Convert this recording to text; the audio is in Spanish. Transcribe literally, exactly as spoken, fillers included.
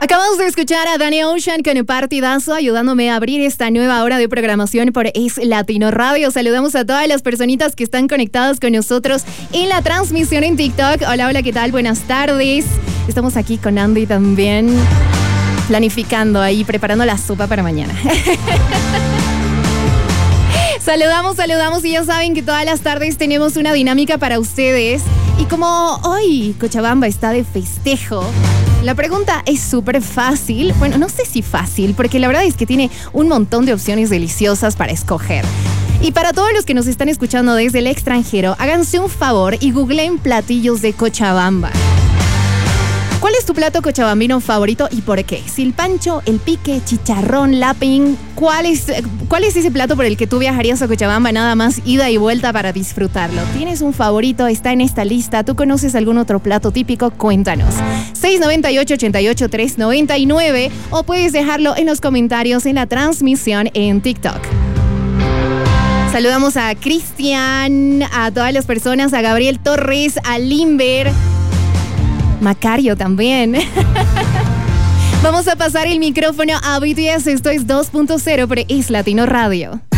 Acabamos de escuchar a Danny Ocean con el partidazo ayudándome a abrir esta nueva hora de programación por Es Latino Radio. Saludamos a todas las personitas que están conectadas con nosotros en la transmisión en TikTok. Hola, hola, ¿qué tal? Buenas tardes. Estamos aquí con Andy también, planificando ahí, preparando la sopa para mañana. Saludamos, saludamos y ya saben que todas las tardes tenemos una dinámica para ustedes. Y como hoy Cochabamba está de festejo, la pregunta es súper fácil. Bueno, no sé si fácil, porque la verdad es que tiene un montón de opciones deliciosas para escoger. Y para todos los que nos están escuchando desde el extranjero, háganse un favor y googleen platillos de Cochabamba. ¿Cuál es tu plato cochabambino favorito y por qué? Silpancho, el pique, chicharrón, laping. ¿Cuál es, ¿Cuál es ese plato por el que tú viajarías a Cochabamba nada más ida y vuelta para disfrutarlo? ¿Tienes un favorito? ¿Está en esta lista? ¿Tú conoces algún otro plato típico? Cuéntanos. seis nueve ocho, ocho ocho, tres nueve nueve o puedes dejarlo en los comentarios en la transmisión en TikTok. Saludamos a Cristian, a todas las personas, a Gabriel Torres, a Limber, Macario también. Vamos a pasar el micrófono a B T S. Esto es dos punto cero por Es Latino Radio.